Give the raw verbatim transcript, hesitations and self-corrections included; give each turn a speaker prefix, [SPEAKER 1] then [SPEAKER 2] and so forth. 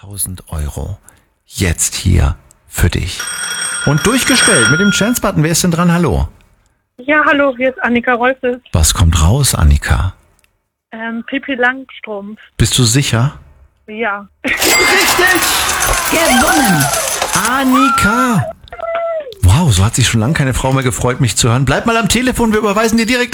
[SPEAKER 1] tausend Euro. Jetzt hier für dich. Und durchgestellt mit dem Chance-Button. Wer ist denn dran? Hallo.
[SPEAKER 2] Ja, hallo, hier ist Annika Rolfes.
[SPEAKER 1] Was kommt raus, Annika?
[SPEAKER 2] Ähm, Pippi Langstrumpf.
[SPEAKER 1] Bist du sicher?
[SPEAKER 2] Ja.
[SPEAKER 1] Richtig! Gewonnen! Annika! Wow, so hat sich schon lange keine Frau mehr gefreut, mich zu hören. Bleib mal am Telefon, wir überweisen dir direkt